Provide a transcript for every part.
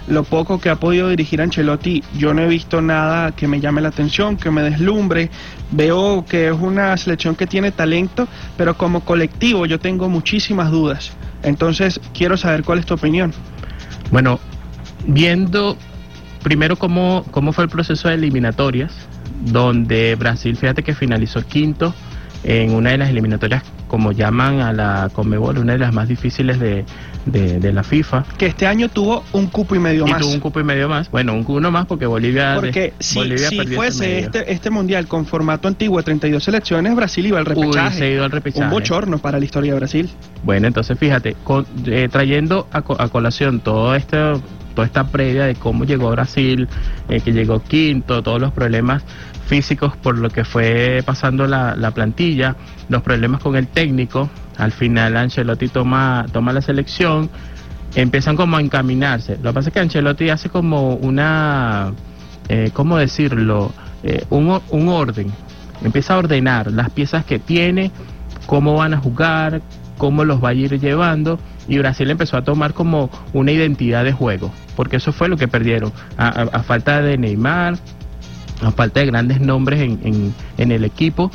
lo poco que ha podido dirigir Ancelotti, yo no he visto nada que me llame la atención, que me deslumbre. Veo que es una selección que tiene talento, pero como colectivo yo tengo muchísimas dudas. Entonces, quiero saber cuál es tu opinión. Bueno, viendo primero cómo fue el proceso de eliminatorias, donde Brasil, fíjate que finalizó quinto en una de las eliminatorias, como llaman a la Conmebol, una de las más difíciles de la FIFA. Que este año tuvo un cupo y medio más. Tuvo un cupo y medio más. Bueno, uno más porque Bolivia... Porque si fuese este mundial con formato antiguo de 32 selecciones, Brasil iba al repechaje. Se iba al repechaje. Un bochorno para la historia de Brasil. Bueno, entonces fíjate, trayendo a colación toda esta previa de cómo llegó Brasil, que llegó quinto, todos los problemas físicos por lo que fue pasando la plantilla, los problemas con el técnico. Al final Ancelotti toma la selección, empiezan como a encaminarse. Lo que pasa es que Ancelotti hace como una, ¿cómo decirlo? Un orden. Empieza a ordenar las piezas que tiene, cómo van a jugar, cómo los va a ir llevando, y Brasil empezó a tomar como una identidad de juego, porque eso fue lo que perdieron, a falta de Neymar, a falta de grandes nombres en el equipo.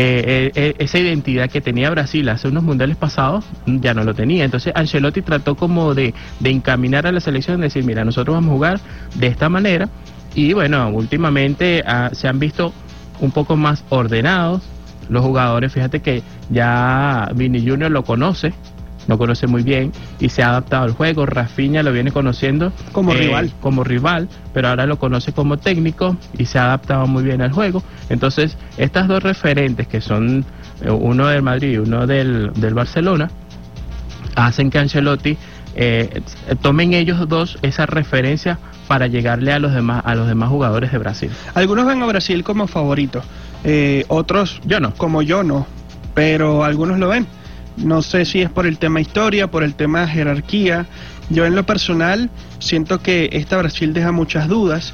Esa identidad que tenía Brasil hace unos mundiales pasados ya no lo tenía. Entonces Ancelotti trató como de encaminar a la selección, de decir, mira, nosotros vamos a jugar de esta manera, y bueno, últimamente se han visto un poco más ordenados los jugadores. Fíjate que ya Vini Junior lo conoce muy bien y se ha adaptado al juego. Rafinha lo viene conociendo como rival, pero ahora lo conoce como técnico y se ha adaptado muy bien al juego. Entonces, estas dos referentes, que son uno del Madrid y uno del Barcelona, hacen que Ancelotti tomen ellos dos esa referencia para llegarle a los demás jugadores de Brasil. Algunos ven a Brasil como favorito, otros como yo no, pero algunos lo ven. No sé si es por el tema historia, por el tema jerarquía. Yo en lo personal siento que esta Brasil deja muchas dudas.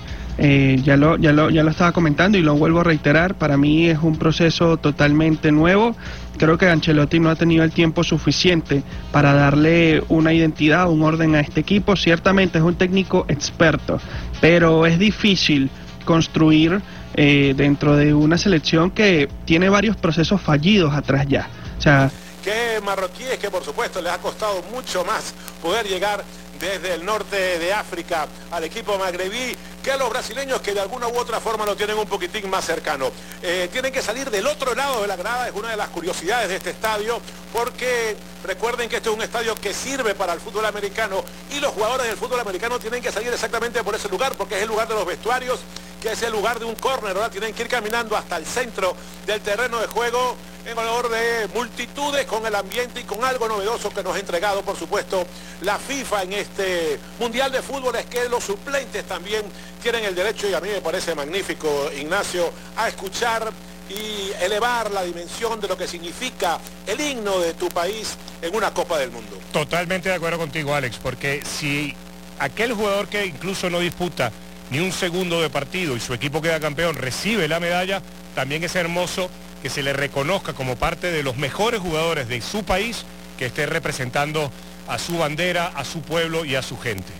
Ya lo estaba comentando y lo vuelvo a reiterar. Para mí es un proceso totalmente nuevo. Creo que Ancelotti no ha tenido el tiempo suficiente para darle una identidad, un orden a este equipo. Ciertamente es un técnico experto, pero es difícil construir dentro de una selección que tiene varios procesos fallidos atrás ya. O sea, que marroquíes que por supuesto les ha costado mucho más poder llegar desde el norte de África al equipo magrebí que a los brasileños, que de alguna u otra forma lo tienen un poquitín más cercano. Tienen que salir del otro lado de la grada, es una de las curiosidades de este estadio, porque recuerden que este es un estadio que sirve para el fútbol americano, y los jugadores del fútbol americano tienen que salir exactamente por ese lugar, porque es el lugar de los vestuarios, que es el lugar de un córner. Ahora tienen que ir caminando hasta el centro del terreno de juego, en honor de multitudes, con el ambiente y con algo novedoso que nos ha entregado, por supuesto, la FIFA en este Mundial de Fútbol, es que los suplentes también tienen el derecho, y a mí me parece magnífico, Ignacio, a escuchar y elevar la dimensión de lo que significa el himno de tu país en una Copa del Mundo. Totalmente de acuerdo contigo, Alex, porque si aquel jugador que incluso no disputa ni un segundo de partido y su equipo queda campeón recibe la medalla, también es hermoso que se le reconozca como parte de los mejores jugadores de su país, que esté representando a su bandera, a su pueblo y a su gente.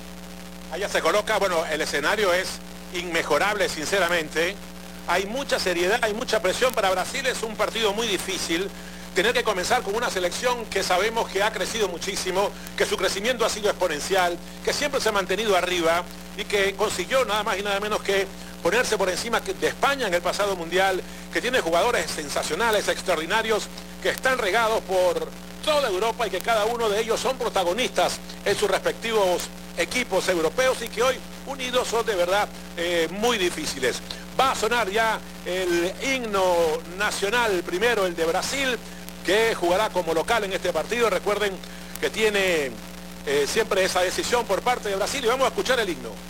Allá se coloca, bueno, el escenario es inmejorable, sinceramente. Hay mucha seriedad, hay mucha presión. Para Brasil es un partido muy difícil. Tener que comenzar con una selección que sabemos que ha crecido muchísimo, que su crecimiento ha sido exponencial, que siempre se ha mantenido arriba y que consiguió nada más y nada menos que ponerse por encima de España en el pasado mundial, que tiene jugadores sensacionales, extraordinarios, que están regados por toda Europa y que cada uno de ellos son protagonistas en sus respectivos equipos europeos, y que hoy unidos son de verdad muy difíciles. Va a sonar ya el himno nacional, primero el de Brasil, que jugará como local en este partido. Recuerden que tiene siempre esa decisión por parte de Brasil, y vamos a escuchar el himno.